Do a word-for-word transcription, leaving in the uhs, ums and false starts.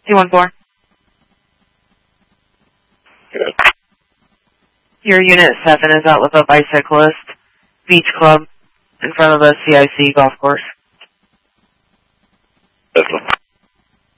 two one four. Good. Your Unit seven is out with a bicyclist. Beach Club in front of the C I C golf course. That's